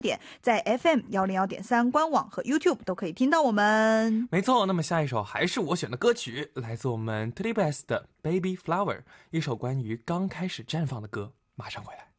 点，在 FM101.3 官网和 YouTube 都可以听到我们。 没错，那么下一首还是我选的歌曲，来自我们 Teddy Bass 的 Baby Flower， 一首关于刚开始绽放的歌，马上回来。